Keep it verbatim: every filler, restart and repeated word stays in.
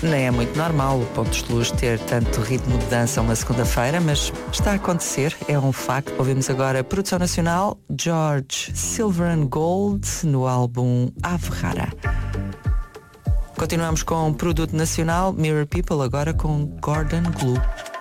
Nem é muito normal o Pontos de Luz ter tanto ritmo de dança uma segunda-feira, mas está a acontecer, é um facto. Ouvimos agora a produção nacional George Silver and Gold no álbum Ave Rara. Continuamos com o produto nacional Mirror People, agora com Gordon Glue.